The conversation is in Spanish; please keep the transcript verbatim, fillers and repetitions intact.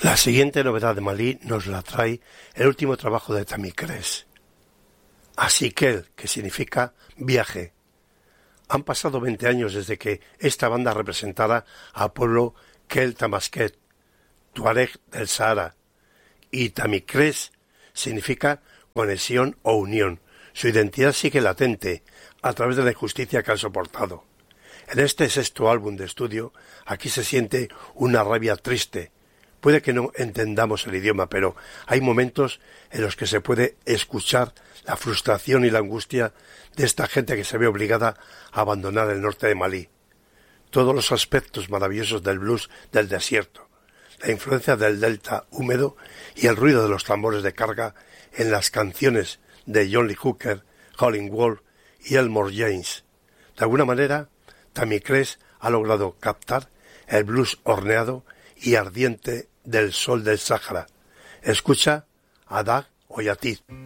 La siguiente novedad de Malí nos la trae el último trabajo de Tamikres, Asikel, que significa viaje. Han pasado veinte años desde que esta banda representara al pueblo Kel Tamasket, Tuareg del Sahara, y Tamikres significa conexión o unión. Su identidad sigue latente a través de la injusticia que han soportado. En este sexto álbum de estudio, aquí se siente una rabia triste. Puede que no entendamos el idioma, pero hay momentos en los que se puede escuchar la frustración y la angustia de esta gente que se ve obligada a abandonar el norte de Malí. Todos los aspectos maravillosos del blues del desierto, la influencia del delta húmedo y el ruido de los tambores de carga en las canciones de John Lee Hooker, Howlin' Wolf y Elmore James. De alguna manera, Tamikres ha logrado captar el blues horneado y ardiente del sol del Sáhara. Escucha a Dag Oyatid.